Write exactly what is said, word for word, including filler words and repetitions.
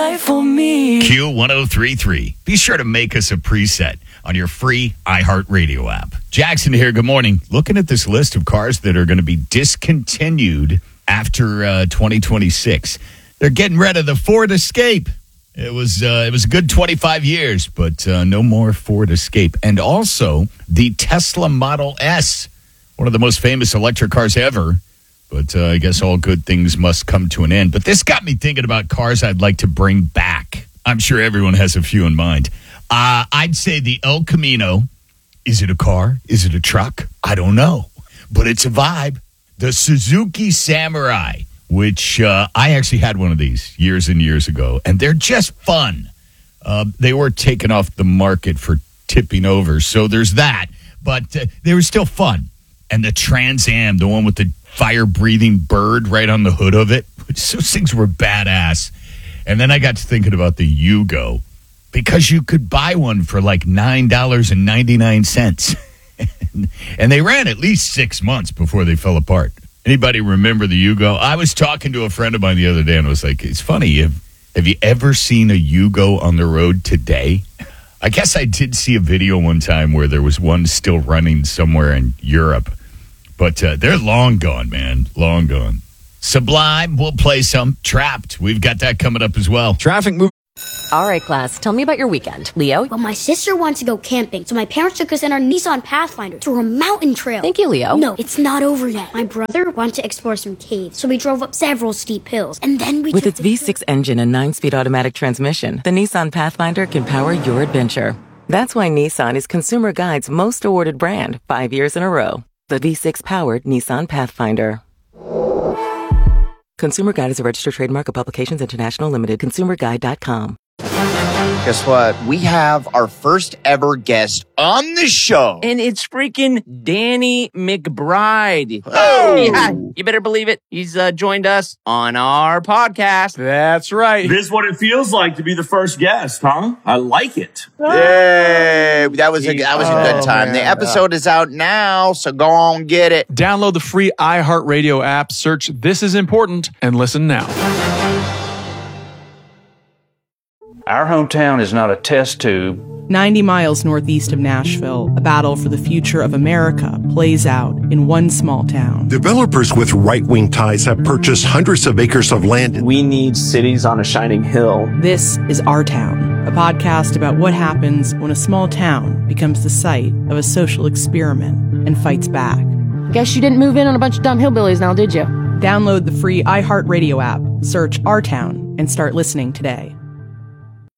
life for me. Q ten thirty-three. Be sure to make us a preset on your free iHeartRadio app. Jackson here. Good morning. Looking at this list of cars that are going to be discontinued after uh, twenty twenty-six. They're getting rid of the Ford Escape. It was uh, it was a good twenty-five years, but uh, no more Ford Escape. And also the Tesla Model S, one of the most famous electric cars ever. But uh, I guess all good things must come to an end. But this got me thinking about cars I'd like to bring back. I'm sure everyone has a few in mind. Uh, I'd say the El Camino. Is it a car? Is it a truck? I don't know. But it's a vibe. The Suzuki Samurai, which uh, I actually had one of these years and years ago. And they're just fun. Uh, they were taken off the market for tipping over. So there's that. But uh, they were still fun. And the Trans Am, the one with the fire-breathing bird right on the hood of it. Those things were badass. And then I got to thinking about the Yugo, because you could buy one for like nine dollars and ninety-nine cents. And they ran at least six months before they fell apart. Anybody remember the Yugo? I was talking to a friend of mine the other day and was like, it's funny. Have, have you ever seen a Yugo on the road today? I guess I did see a video one time where there was one still running somewhere in Europe. But uh, they're long gone, man. Long gone. Sublime, we'll play some. Trapped, we've got that coming up as well. Traffic move. All right, class, tell me about your weekend. Leo? Well, my sister wants to go camping, so my parents took us in our Nissan Pathfinder through a mountain trail. Thank you, Leo. No, it's not over yet. My brother wanted to explore some caves, so we drove up several steep hills, and then we With took its V six engine and nine-speed automatic transmission, the Nissan Pathfinder can power your adventure. That's why Nissan is Consumer Guide's most awarded brand five years in a row. The V six-powered Nissan Pathfinder. Consumer Guide is a registered trademark of Publications International Limited. consumer guide dot com. Guess what? We have our first ever guest on the show. And it's freaking Danny McBride. Oh! Yeah, you better believe it. He's uh, joined us on our podcast. That's right. This is what it feels like to be the first guest, huh? I like it. Yay! That was a that was a good Oh, time. man. The episode is out now, so go on get it. Download the free iHeartRadio app, search This Is Important, and listen now. Our hometown is not a test tube. ninety miles northeast of Nashville, a battle for the future of America plays out in one small town. Developers with right-wing ties have purchased hundreds of acres of land. We need cities on a shining hill. This is Our Town, a podcast about what happens when a small town becomes the site of a social experiment and fights back. Guess you didn't move in on a bunch of dumb hillbillies now, did you? Download the free iHeartRadio app, search Our Town, and start listening today.